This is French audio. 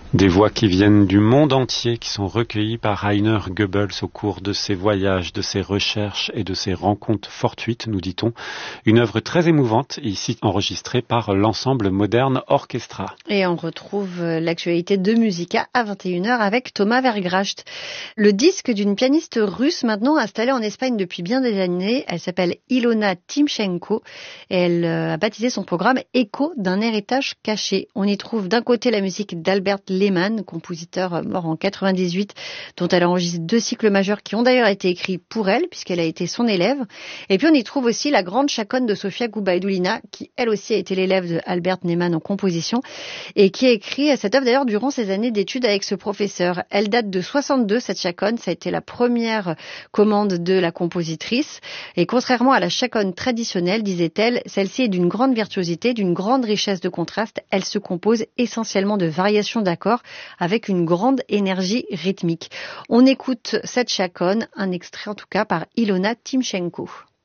Des voix qui viennent du monde entier, qui sont recueillies par Rainer Goebbels au cours de ses voyages, de ses recherches et de ses rencontres fortuites, nous dit-on. Une œuvre très émouvante, ici enregistrée par l'ensemble Modern Orchestra. Et on retrouve l'actualité de Musica à 21h avec Thomas Vergracht. Le disque d'une pianiste russe maintenant installée en Espagne depuis bien des années. Elle s'appelle Ilona Timchenko et elle a baptisé son programme Écho d'un héritage caché. On y trouve d'un côté la musique d'Albert Lehmann, compositeur mort en 98, dont elle a enregistré 2 cycles majeurs qui ont d'ailleurs été écrits pour elle, puisqu'elle a été son élève. Et puis on y trouve aussi la grande chaconne de Sofia Gubaidulina, qui elle aussi a été l'élève d'Albert Lehmann en composition, et qui a écrit cette œuvre d'ailleurs durant ses années d'études avec ce professeur. Elle date de 62, cette chaconne, ça a été la première commande de la compositrice. Et contrairement à la chaconne traditionnelle, disait-elle, celle-ci est d'une grande virtuosité, d'une grande richesse de contraste. Elle se compose essentiellement de variations d'accords avec une grande énergie rythmique. On écoute cette chaconne, un extrait en tout cas par Ilona Timchenko.